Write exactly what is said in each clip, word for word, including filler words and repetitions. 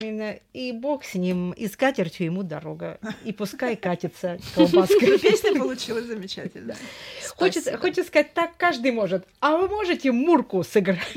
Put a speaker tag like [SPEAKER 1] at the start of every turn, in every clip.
[SPEAKER 1] И бог с ним, и с катертью ему дорога. И пускай катится колбаской.
[SPEAKER 2] Песня получилась замечательная.
[SPEAKER 1] Хочется, хочется сказать, так каждый может. А вы можете Мурку сыграть?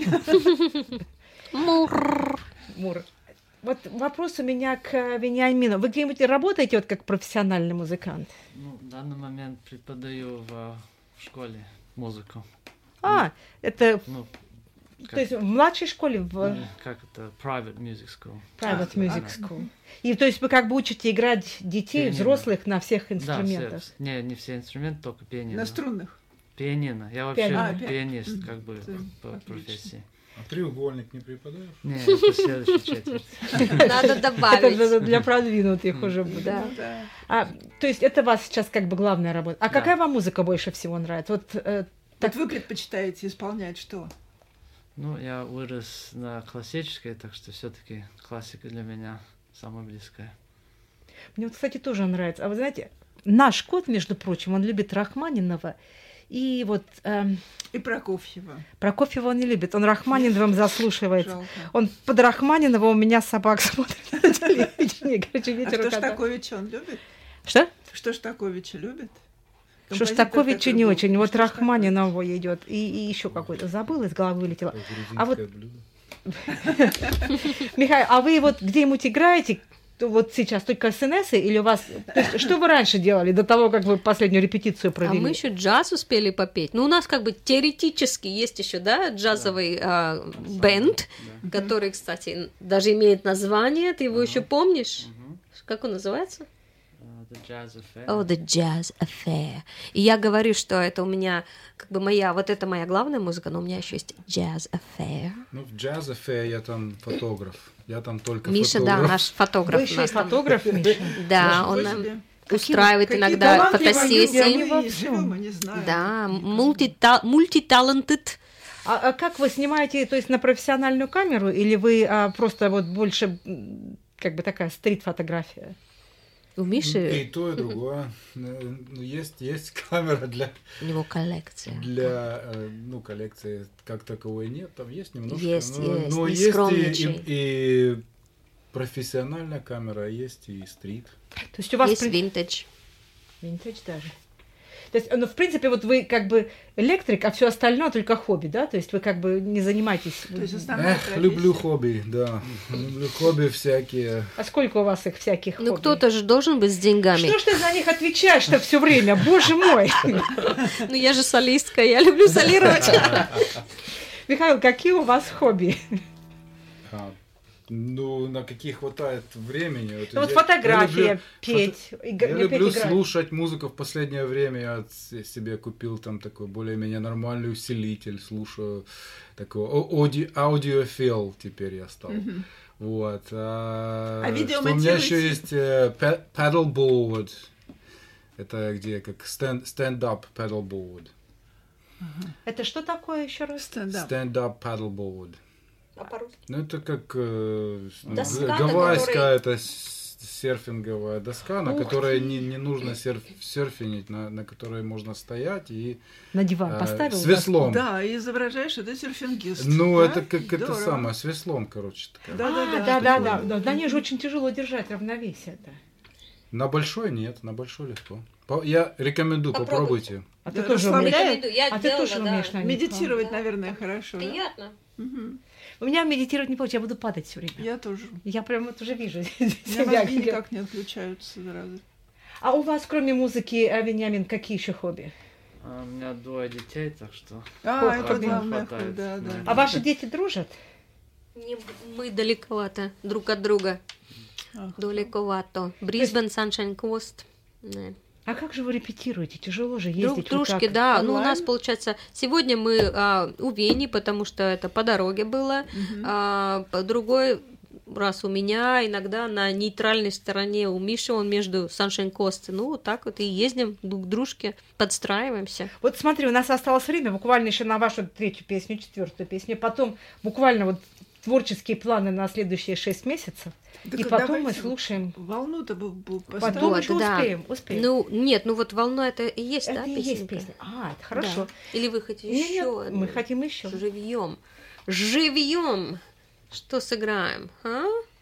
[SPEAKER 3] Мур.
[SPEAKER 1] Мур. Вот вопрос у меня к Вениамину. Вы где-нибудь работаете вот как профессиональный музыкант?
[SPEAKER 4] Ну, в данный момент преподаю в, в школе музыку.
[SPEAKER 1] А,
[SPEAKER 4] ну,
[SPEAKER 1] это...
[SPEAKER 4] Ну,
[SPEAKER 1] То есть в младшей школе? В...
[SPEAKER 4] Ну, как это? Private Music School.
[SPEAKER 1] Private
[SPEAKER 4] а,
[SPEAKER 1] Music
[SPEAKER 4] да.
[SPEAKER 1] School. И то есть вы как бы учите играть детей,
[SPEAKER 4] Пианино.
[SPEAKER 1] взрослых на всех инструментах?
[SPEAKER 4] Да, все, не, не все инструменты, только пианино.
[SPEAKER 2] На струнных?
[SPEAKER 4] Пианино. Я вообще
[SPEAKER 1] Пианино.
[SPEAKER 2] А, пи-
[SPEAKER 4] пианист, как бы,
[SPEAKER 2] Ты-
[SPEAKER 4] по
[SPEAKER 2] отлично.
[SPEAKER 4] профессии.
[SPEAKER 5] А треугольник не преподаешь?
[SPEAKER 4] Не, это следующая четверть.
[SPEAKER 3] Надо
[SPEAKER 1] Это
[SPEAKER 3] добавить.
[SPEAKER 1] для, для продвинутых уже будет.
[SPEAKER 3] Да.
[SPEAKER 2] Ну да.
[SPEAKER 1] А, то есть это у вас сейчас как бы главная работа. А
[SPEAKER 4] Да.
[SPEAKER 1] какая вам музыка больше всего нравится? Вот, э,
[SPEAKER 2] Так вы предпочитаете исполнять что?
[SPEAKER 4] Ну, я вырос на классической, так что все-таки классика для меня самая близкая.
[SPEAKER 1] мне вот, кстати, тоже нравится. А вы знаете, наш кот, между прочим, он любит Рахманинова. И вот эм,
[SPEAKER 2] И Прокофьева.
[SPEAKER 1] Прокофьева он не любит. Он Рахманиновым заслушивается.
[SPEAKER 2] Жалко.
[SPEAKER 1] Он под Рахманинова у меня собак смотрит на телевидении. Короче,
[SPEAKER 2] А
[SPEAKER 1] ветер у кота.
[SPEAKER 2] Штостаковича он любит?
[SPEAKER 1] Что?
[SPEAKER 2] Штостаковича любит?
[SPEAKER 1] Шостаковича не
[SPEAKER 2] Композитор,
[SPEAKER 1] очень. Вот
[SPEAKER 2] который был
[SPEAKER 1] Рахманинова идет. И, и еще какой-то забыла, из головы вылетела. А вот-
[SPEAKER 5] Грузинское блюдо.
[SPEAKER 1] Михаил, а вы вот где-нибудь играете? То вот сейчас только СНС или у вас... То есть, что вы раньше делали, до того, как вы последнюю репетицию
[SPEAKER 3] А
[SPEAKER 1] провели?
[SPEAKER 3] мы еще джаз успели попеть. Ну, у нас как бы теоретически есть еще, да, джазовый а, бенд,
[SPEAKER 4] Да.
[SPEAKER 3] который, кстати, даже имеет название. Ты его
[SPEAKER 4] Ага.
[SPEAKER 3] еще помнишь?
[SPEAKER 4] Мгм.
[SPEAKER 3] Как он называется?
[SPEAKER 4] Uh, The Jazz Affair.
[SPEAKER 3] Oh, The Jazz Affair. И я говорю, что это у меня, как бы моя, вот это моя главная музыка, но у меня еще есть Jazz Affair.
[SPEAKER 5] Ну, в Jazz Affair я там фотограф. Я там только
[SPEAKER 3] Миша, да,
[SPEAKER 5] фотограф.
[SPEAKER 3] наш фотограф.
[SPEAKER 1] Вы
[SPEAKER 3] у
[SPEAKER 1] еще и
[SPEAKER 3] нас там.
[SPEAKER 1] фотограф, Миша?
[SPEAKER 3] Да,
[SPEAKER 2] Ничего
[SPEAKER 3] он нам
[SPEAKER 2] себе.
[SPEAKER 3] устраивает
[SPEAKER 2] Какие
[SPEAKER 3] иногда
[SPEAKER 2] талантливые
[SPEAKER 3] фотосессии.
[SPEAKER 2] люди,
[SPEAKER 1] Во
[SPEAKER 2] мы не
[SPEAKER 1] всем.
[SPEAKER 2] живем, мы не знаем.
[SPEAKER 3] Да,
[SPEAKER 2] Никого.
[SPEAKER 3] мультита- мультиталантед.
[SPEAKER 1] А, а как вы снимаете, то есть на профессиональную камеру, или вы а, просто вот больше м, как бы такая стрит-фотография?
[SPEAKER 3] У
[SPEAKER 5] И
[SPEAKER 3] Миши
[SPEAKER 5] то, и другое. Ну, есть, есть камера для,
[SPEAKER 3] у него коллекция.
[SPEAKER 5] для э, ну, коллекции как таковой нет, там есть немножко.
[SPEAKER 3] Есть,
[SPEAKER 5] но,
[SPEAKER 3] есть,
[SPEAKER 5] но
[SPEAKER 3] не
[SPEAKER 5] есть и,
[SPEAKER 3] скромничай.
[SPEAKER 5] и, и профессиональная камера, есть и стрит.
[SPEAKER 1] То есть у вас...
[SPEAKER 3] Есть
[SPEAKER 1] при-
[SPEAKER 3] винтаж.
[SPEAKER 1] Винтаж даже. То есть, ну, в принципе, вот вы как бы электрик, а все остальное только хобби, да? То есть вы как бы не занимаетесь...
[SPEAKER 2] То есть основная
[SPEAKER 5] Эх,
[SPEAKER 2] профессия.
[SPEAKER 5] люблю хобби, да. Люблю хобби всякие.
[SPEAKER 1] А сколько у вас их всяких
[SPEAKER 3] Ну,
[SPEAKER 1] хобби?
[SPEAKER 3] кто-то же должен быть с деньгами.
[SPEAKER 1] Что ж ты за них отвечаешь-то все время? Боже мой!
[SPEAKER 3] Ну, я же солистка, я люблю солировать.
[SPEAKER 1] Михаил, какие у вас хобби?
[SPEAKER 5] А, ну, на какие хватает времени.
[SPEAKER 1] Ну, вот
[SPEAKER 5] я-
[SPEAKER 1] фотография,
[SPEAKER 5] я люблю-
[SPEAKER 1] петь, иг-
[SPEAKER 5] Я
[SPEAKER 1] не петь,
[SPEAKER 5] люблю
[SPEAKER 1] играть.
[SPEAKER 5] слушать музыку в последнее время. Я с- себе купил там такой более-менее нормальный усилитель. Слушаю такой о- ауди- аудиофил теперь я стал.
[SPEAKER 2] Мгм.
[SPEAKER 5] Вот. А,
[SPEAKER 2] А видео
[SPEAKER 5] что у меня еще
[SPEAKER 2] монтируете?
[SPEAKER 5] есть э, пе- paddleboard. Это где как stand- stand-up paddleboard.
[SPEAKER 1] Это что такое еще раз?
[SPEAKER 2] Стендап.
[SPEAKER 5] Stand-up paddleboard.
[SPEAKER 3] А по-русски?
[SPEAKER 5] Ну, это как э,
[SPEAKER 3] Доска,
[SPEAKER 5] г-
[SPEAKER 3] на
[SPEAKER 5] гавайская,
[SPEAKER 3] которой-
[SPEAKER 5] это с- серфинговая доска, на
[SPEAKER 1] Ух
[SPEAKER 5] которой
[SPEAKER 1] ты.
[SPEAKER 5] не, не нужно серф, серфинить, на, на которой можно стоять и
[SPEAKER 1] На диван
[SPEAKER 5] э,
[SPEAKER 1] поставил?
[SPEAKER 5] с веслом.
[SPEAKER 2] Да, и изображаешь, это серфингист.
[SPEAKER 5] Ну,
[SPEAKER 2] Да?
[SPEAKER 5] это как это
[SPEAKER 2] Здорово.
[SPEAKER 5] самое, с веслом, короче. такая.
[SPEAKER 2] Да, да,
[SPEAKER 1] А,
[SPEAKER 2] да.
[SPEAKER 1] да, да,
[SPEAKER 5] такое.
[SPEAKER 1] да, да. На ней же очень тяжело держать равновесие. Да.
[SPEAKER 5] На большой нет, на большой легко. По- Я рекомендую,
[SPEAKER 3] Попробуйте.
[SPEAKER 5] попробуйте.
[SPEAKER 1] А ты
[SPEAKER 2] Да,
[SPEAKER 1] тоже
[SPEAKER 2] расслабляет.
[SPEAKER 1] умеешь?
[SPEAKER 3] Рекомендую. Я
[SPEAKER 1] А ты
[SPEAKER 3] делала,
[SPEAKER 1] тоже
[SPEAKER 3] да.
[SPEAKER 1] умеешь на них?
[SPEAKER 2] Медитировать,
[SPEAKER 3] Да.
[SPEAKER 2] наверное, хорошо. да?
[SPEAKER 3] Приятно.
[SPEAKER 2] Мгм.
[SPEAKER 1] У меня медитировать не получится, я буду падать все время.
[SPEAKER 2] Я тоже.
[SPEAKER 1] Я прям вот уже вижу
[SPEAKER 2] У меня
[SPEAKER 1] себя.
[SPEAKER 2] мозги никак не отключаются сразу.
[SPEAKER 1] А у вас, кроме музыки, э, Вениамин, какие еще хобби?
[SPEAKER 4] А у меня двое детей, так что...
[SPEAKER 2] А,
[SPEAKER 1] Ох,
[SPEAKER 2] это
[SPEAKER 1] как
[SPEAKER 2] главное.
[SPEAKER 4] хватает,
[SPEAKER 2] Да, да.
[SPEAKER 4] да.
[SPEAKER 1] А ваши дети дружат?
[SPEAKER 3] Не- Мы далековато друг от друга.
[SPEAKER 2] Ах.
[SPEAKER 3] Далековато. Брисбен, Sunshine Coast. Не.
[SPEAKER 1] А как же вы репетируете? Тяжело же
[SPEAKER 3] Друг
[SPEAKER 1] ездить вот
[SPEAKER 3] дружки,
[SPEAKER 1] так.
[SPEAKER 3] да. Ну, у нас
[SPEAKER 2] онлайн?
[SPEAKER 3] получается, сегодня мы а, у Вени, потому что это по дороге было.
[SPEAKER 2] Мгм.
[SPEAKER 3] А, по другой раз у меня, иногда на нейтральной стороне у Миши, он между Sunshine Coast. Ну, вот так вот и ездим друг к дружке, подстраиваемся.
[SPEAKER 1] Вот смотри, у нас осталось время буквально еще на вашу третью песню, четвертую песню. Потом буквально вот творческие планы на следующие шесть месяцев.
[SPEAKER 2] Так
[SPEAKER 1] и потом мы
[SPEAKER 2] давайте
[SPEAKER 1] слушаем.
[SPEAKER 2] Волну-то бу- бу-
[SPEAKER 1] Потом
[SPEAKER 2] поставим.
[SPEAKER 3] Вот,
[SPEAKER 1] еще
[SPEAKER 3] да.
[SPEAKER 1] успеем, успеем.
[SPEAKER 3] Ну, нет, ну вот волна это и есть,
[SPEAKER 1] это
[SPEAKER 3] да,
[SPEAKER 1] и есть
[SPEAKER 3] песенка?
[SPEAKER 1] песня. А, это хорошо.
[SPEAKER 3] Да. Или вы хотите
[SPEAKER 1] Нет,
[SPEAKER 3] еще?
[SPEAKER 1] мы хотим еще.
[SPEAKER 3] Живьем. Живьем. Что сыграем? А?